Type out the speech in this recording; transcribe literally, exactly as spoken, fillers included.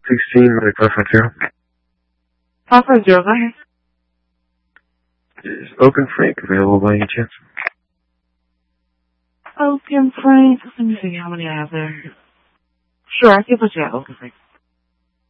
sixteen, my five five zero. five five zero, go ahead. Is Oaken Frank available by any chance? Oaken Frank. Let me see how many I have there. Sure, I can put you at Oaken Frank.